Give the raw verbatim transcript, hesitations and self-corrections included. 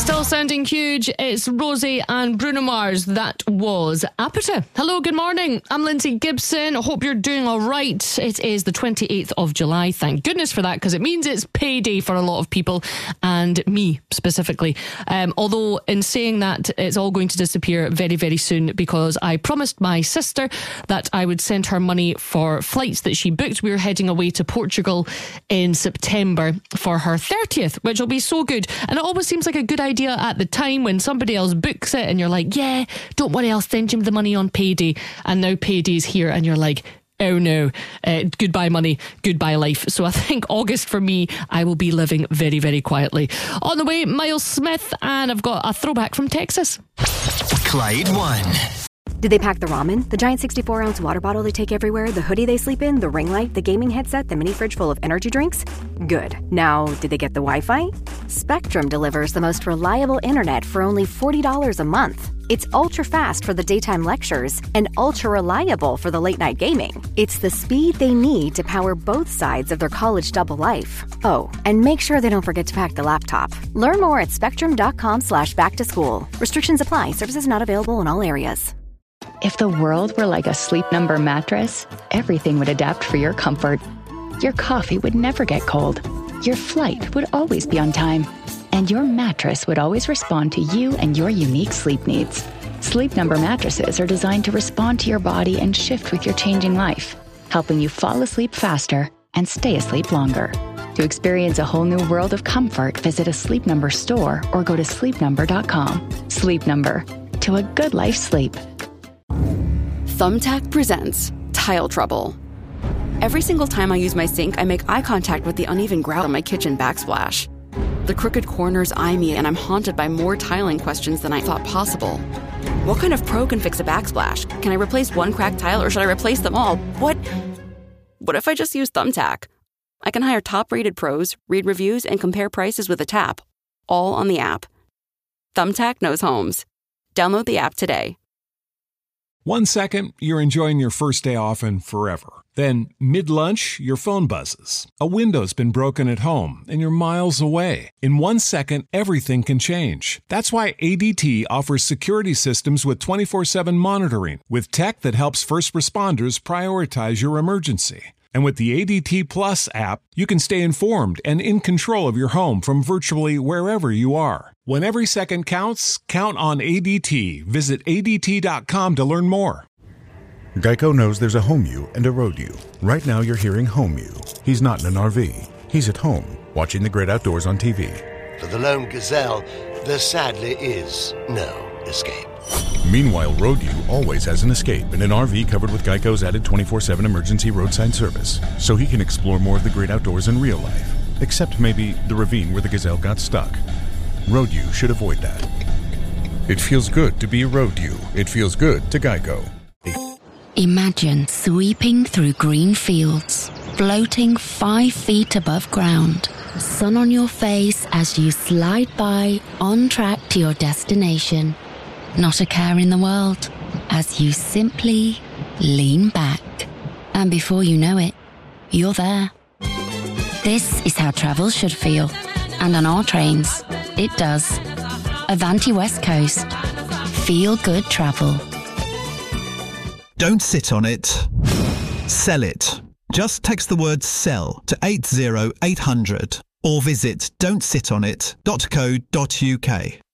Still sounding huge. It's Rosie and Bruno Mars. That was Apata. Hello, good morning. I'm Lindsay Gibson. I hope you're doing all right. It is the twenty-eighth of July. Thank goodness for that, because it means it's payday for a lot of people, and me specifically. Um, although in saying that, it's all going to disappear very, very soon, because I promised my sister that I would send her money for flights that she booked. We were heading away to Portugal in September for her thirtieth, which will be so good. And it always seems like a good idea at the time when somebody else books it and you're like, yeah, don't worry, I'll send you the money on payday. And now payday's here and you're like, oh no, uh, goodbye money, goodbye life. So I think August for me, I will be living very, very quietly. On the way, Miles Smith, and I've got a throwback from Texas. Clyde One. Did they pack the ramen, the giant sixty-four ounce water bottle they take everywhere, the hoodie they sleep in, the ring light, the gaming headset, the mini fridge full of energy drinks? Good. Now, did they get the Wi-Fi? Spectrum delivers the most reliable internet for only forty dollars a month. It's ultra-fast for the daytime lectures and ultra-reliable for the late-night gaming. It's the speed they need to power both sides of their college double life. Oh, and make sure they don't forget to pack the laptop. Learn more at spectrum.com slash back to school. Restrictions apply. Services not available in all areas. If the world were like a Sleep Number mattress, everything would adapt for your comfort. Your coffee would never get cold. Your flight would always be on time. And your mattress would always respond to you and your unique sleep needs. Sleep Number mattresses are designed to respond to your body and shift with your changing life, helping you fall asleep faster and stay asleep longer. To experience a whole new world of comfort, visit a Sleep Number store or go to sleep number dot com. Sleep Number. To a good life sleep. Thumbtack presents Tile Trouble. Every single time I use my sink, I make eye contact with the uneven grout on my kitchen backsplash. The crooked corners eye me, and I'm haunted by more tiling questions than I thought possible. What kind of pro can fix a backsplash? Can I replace one cracked tile, or should I replace them all? What? What if I just use Thumbtack? I can hire top-rated pros, read reviews, and compare prices with a tap, all on the app. Thumbtack knows homes. Download the app today. One second, you're enjoying your first day off and forever. Then, mid-lunch, your phone buzzes. A window's been broken at home, and you're miles away. In one second, everything can change. That's why A D T offers security systems with twenty-four seven monitoring, with tech that helps first responders prioritize your emergency. And with the A D T Plus app, you can stay informed and in control of your home from virtually wherever you are. When every second counts, count on A D T. Visit A D T dot com to learn more. Geico knows there's a home you and a road you. Right now you're hearing home you. He's not in an R V. He's at home, watching the great outdoors on T V. For the lone gazelle, there sadly is no escape. Meanwhile, Road U always has an escape in an R V covered with Geico's added twenty-four seven emergency roadside service, so he can explore more of the great outdoors in real life, except maybe the ravine where the gazelle got stuck. Road U should avoid that. It feels good to be Road U. It feels good to Geico. Imagine sweeping through green fields, floating five feet above ground, sun on your face as you slide by on track to your destination. Not a care in the world, as you simply lean back. And before you know it, you're there. This is how travel should feel. And on our trains, it does. Avanti West Coast. Feel good travel. Don't sit on it. Sell it. Just text the word SELL to eight zero eight hundred or visit don't sit on it dot co dot uk.